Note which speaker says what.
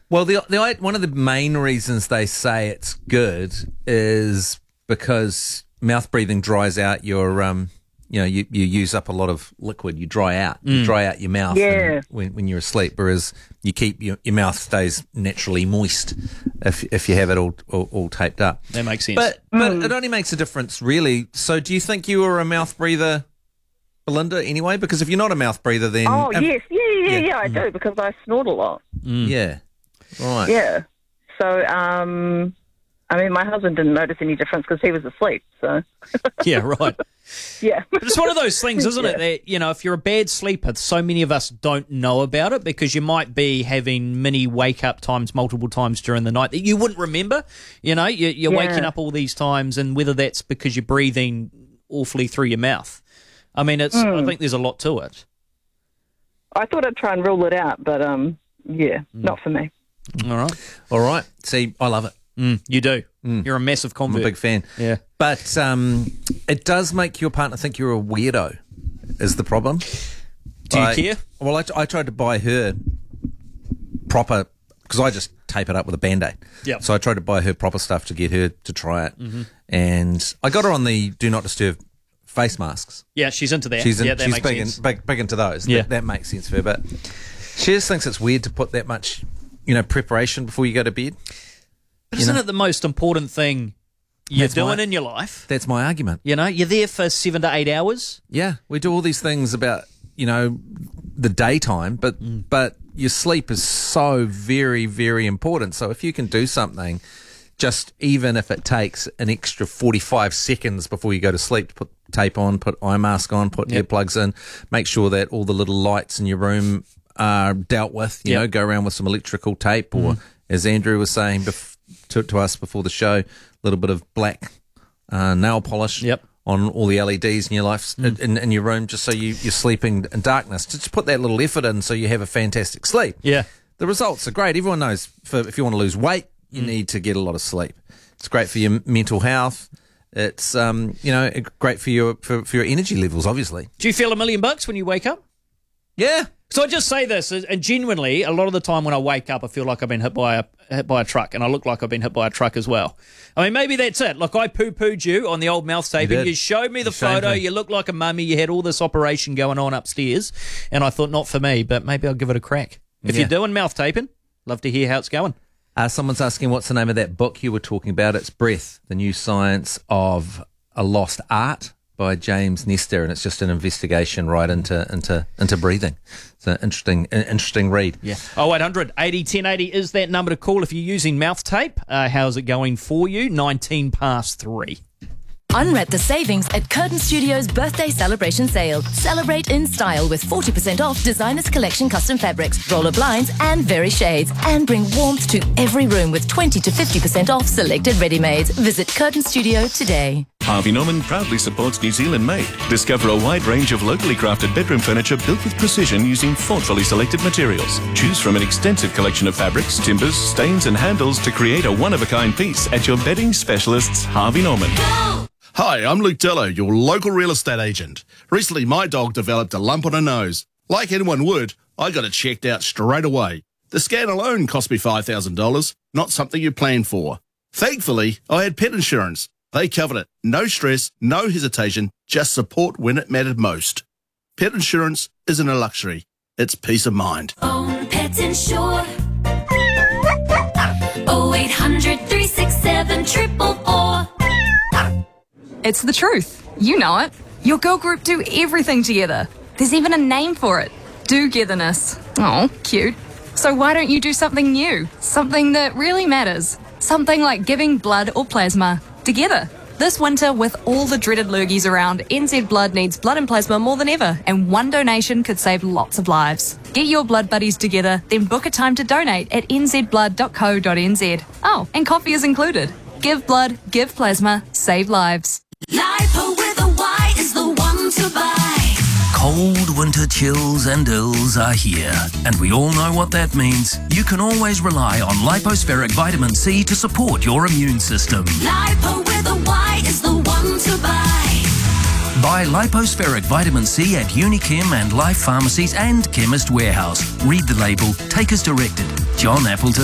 Speaker 1: Well, one of the main reasons they say it's good is because mouth breathing dries out your you use up a lot of liquid. You dry out. You dry out your mouth when you're asleep, whereas you keep your mouth stays naturally moist if you have it all taped up.
Speaker 2: That makes sense.
Speaker 1: But it only makes a difference, really. So do you think you were a mouth breather, Belinda, anyway? Because if you're not a mouth breather, then...
Speaker 3: Oh, yes. Yeah, I do, because I snort a lot.
Speaker 1: Yeah, right.
Speaker 3: Yeah. So, my husband didn't notice any difference because he was asleep, so...
Speaker 2: Yeah, right.
Speaker 3: Yeah.
Speaker 2: But it's one of those things, isn't it, that, if you're a bad sleeper, so many of us don't know about it because you might be having mini wake-up times multiple times during the night that you wouldn't remember. You're waking up all these times, and whether that's because you're breathing awfully through your mouth. I think there's a lot to it.
Speaker 3: I thought I'd try and rule it out, but, not for me.
Speaker 2: All
Speaker 1: right. See, I love it.
Speaker 2: You do. You're a massive convert.
Speaker 1: I'm a big fan.
Speaker 2: Yeah.
Speaker 1: But it does make your partner think you're a weirdo, is the problem.
Speaker 2: Do you care?
Speaker 1: Well, I tried to buy her proper, because I just tape it up with a Band-Aid.
Speaker 2: Yep.
Speaker 1: So I tried to buy her proper stuff to get her to try it. Mm-hmm. And I got her on the Do Not Disturb face masks.
Speaker 2: Yeah, she's into that.
Speaker 1: She's
Speaker 2: makes
Speaker 1: big,
Speaker 2: sense.
Speaker 1: big into those.
Speaker 2: Yeah.
Speaker 1: That makes sense for her. But she just thinks it's weird to put that much, preparation before you go to bed.
Speaker 2: But isn't it the most important thing you're doing in your life?
Speaker 1: That's my argument.
Speaker 2: You're there for 7 to 8 hours.
Speaker 1: Yeah, we do all these things about, the daytime, but your sleep is so very, very important. So if you can do something, just even if it takes an extra 45 seconds before you go to sleep, to put tape on, put eye mask on, put earplugs in, make sure that all the little lights in your room are dealt with, go around with some electrical tape, or as Andrew was saying to us before the show, a little bit of black nail polish on all the LEDs in your life, in your room, just so you're sleeping in darkness. Just put that little effort in so you have a fantastic sleep.
Speaker 2: Yeah.
Speaker 1: The results are great. Everyone knows if you want to lose weight, you need to get a lot of sleep. It's great for your mental health. It's great for your energy levels, obviously.
Speaker 2: Do you feel $1 million when you wake up?
Speaker 1: Yeah.
Speaker 2: So I just say this, and genuinely, a lot of the time when I wake up, I feel like I've been hit by a truck, and I look like I've been hit by a truck as well. I mean, maybe that's it. Look, I poo-pooed you on the old mouth taping. You showed me the photo. You look like a mummy. You had all this operation going on upstairs, and I thought, not for me, but maybe I'll give it a crack. If you're doing mouth taping, love to hear how it's going.
Speaker 1: Someone's asking what's the name of that book you were talking about. It's Breath, The New Science of a Lost Art by James Nestor, and it's just an investigation right into breathing. It's an interesting read.
Speaker 2: Yeah. 0800 80 1080 is that number to call if you're using mouth tape. How's it going for you? 19 past 3.
Speaker 4: Unwrap the savings at Curtain Studios' birthday celebration sale. Celebrate in style with 40% off Designers Collection custom fabrics, roller blinds and very shades. And bring warmth to every room with 20 to 50% off selected ready-mades. Visit Curtain Studio today.
Speaker 5: Harvey Norman proudly supports New Zealand made. Discover a wide range of locally crafted bedroom furniture built with precision using thoughtfully selected materials. Choose from an extensive collection of fabrics, timbers, stains and handles to create a one-of-a-kind piece at your bedding specialists, Harvey Norman.
Speaker 6: Go! Hi, I'm Luke Dello, your local real estate agent. Recently, my dog developed a lump on her nose. Like anyone would, I got it checked out straight away. The scan alone cost me $5,000, not something you plan for. Thankfully, I had pet insurance. They covered it. No stress, no hesitation, just support when it mattered most. Pet insurance isn't a luxury. It's peace of mind.
Speaker 7: Own Pets Insure. 0800 367 444.
Speaker 8: It's the truth. You know it. Your girl group do everything together. There's even a name for it. Do-getherness. Oh, cute. So why don't you do something new? Something that really matters. Something like giving blood or plasma together. This winter, with all the dreaded lurgies around, NZ Blood needs blood and plasma more than ever, and one donation could save lots of lives. Get your blood buddies together, then book a time to donate at nzblood.co.nz. Oh, and coffee is included. Give blood, give plasma, save lives.
Speaker 7: Lipo with a Y is the one to buy.
Speaker 9: Cold winter chills and ills are here, and we all know what that means. You can always rely on Lipospheric Vitamin C to support your immune system.
Speaker 7: Lipo with a Y is the one to buy.
Speaker 9: Buy Lipospheric Vitamin C at Unichem and Life Pharmacies and Chemist Warehouse. Read the label, take as directed. John Appleton.